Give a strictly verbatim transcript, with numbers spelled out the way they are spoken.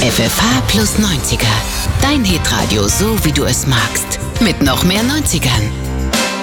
F F H plus neunziger. Dein Hitradio so, wie du es magst. Mit noch mehr neunzigern.